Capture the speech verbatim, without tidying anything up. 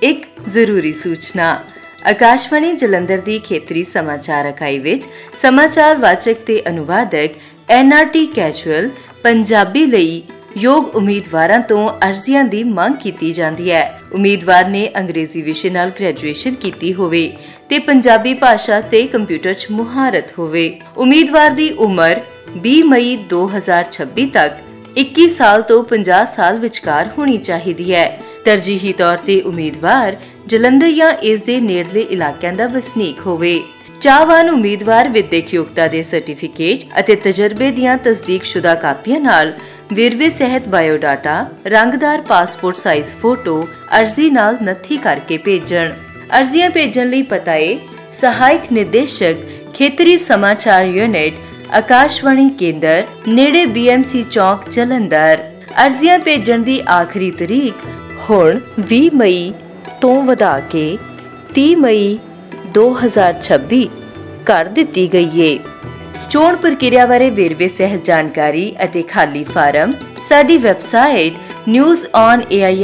ਇੱਕ ਜ਼ਰੂਰੀ ਸੂਚਨਾ। ਆਕਾਸ਼ਵਾਣੀ ਜਲੰਧਰ ਦੀ ਖੇਤਰੀ ਸਮਾਚਾਰ ਇਕਾਈ ਵਿੱਚ ਸਮਾਚਾਰ ਵਾਚਕ ਤੇ ਅਨੁਵਾਦਕ N R T casual Punjabi ਲਈ ਯੋਗ ਉਮੀਦਵਾਰਾਂ ਤੋਂ ਅਰਜ਼ੀਆਂ ਦੀ ਮੰਗ ਕੀਤੀ ਜਾਂਦੀ ਹੈ। ਉਮੀਦਵਾਰ ਨੇ ਅੰਗਰੇਜ਼ੀ ਵਿਸ਼ੇ ਨਾਲ ਗ੍ਰੈਜੂਏਸ਼ਨ ਕੀਤੀ ਹੋਵੇ ਤੇ ਪੰਜਾਬੀ ਭਾਸ਼ਾ ਤੇ ਕੰਪਿਊਟਰ 'ਚ ਮੁਹਾਰਤ ਹੋਵੇ। ਉਮੀਦਵਾਰ ਦੀ ਉਮਰ ਵੀਹ ਮਈ ਦੋ ਹਜ਼ਾਰ ਛੱਬੀ ਤੱਕ ਇੱਕੀ ਸਾਲ ਤੋਂ ਪੰਜਾਹ ਸਾਲ ਵਿਚਕਾਰ ਹੋਣੀ ਚਾਹੀਦੀ ਹੈ। ਤਰਜੀਹੀ ਤੌਰ ਤੇ ਉਮੀਦਵਾਰ ਜਲੰਧਰ ਜਾਂ ਇਸ ਦੇ ਨੇੜਲੇ ਇਲਾਕਿਆਂ ਦਾ ਵਸਨੀਕ ਹੋਵੇ। ਚਾਹਵਾਨ ਉਮੀਦਵਾਰ ਵਿਦਿਅਕ ਯੋਗਤਾ ਦੇ ਸਰਟੀਫਿਕੇਟ ਅਤੇ ਤਜਰਬੇ ਦੀਆਂ ਤਸਦੀਕਸ਼ੁਦਾ ਕਾਪੀਆਂ ਨਾਲ ਵੇਰਵੇ ਸਹਿਤ ਬਾਇਓਡਾਟਾ, ਰੰਗਦਾਰ ਪਾਸਪੋਰਟ ਸਾਈਜ਼ ਫੋਟੋ ਅਰਜ਼ੀ ਨਾਲ ਨੱਥੀ ਕਰਕੇ ਭੇਜਣ। ਅਰਜ਼ੀਆਂ ਭੇਜਣ ਲਈ ਪਤਾ ਹੈ ਸਹਾਇਕ ਨਿਰਦੇਸ਼ਕ ਖੇਤਰੀ ਸਮਾਚਾਰ ਯੂਨਿਟ, ਆਕਾਸ਼ਵਾਣੀ ਕੇਂਦਰ, ਨੇੜੇ ਬੀ ਐਮ ਸੀ ਚੌਕ, ਜਲੰਧਰ। ਅਰਜ਼ੀਆਂ ਭੇਜਣ ਦੀ ਆਖਰੀ ਤਰੀਕ ਹੁਣ ਵੀਹ ਮਈ ਤੋਂ ਵਧਾ ਕੇ ਤੀਹ ਮਈ ਦੋ ਹਜ਼ਾਰ ਛੱਬੀ ਕਰ ਦਿੱਤੀ ਗਈ ਹੈ। ਚੋਣ ਪ੍ਰਕਿਰਿਆ ਬਾਰੇ ਵੇਰਵੇ ਸਹਿਤ ਜਾਣਕਾਰੀ ਅਤੇ ਖਾਲੀ ਫਾਰਮ ਸਾਡੀ website news on A I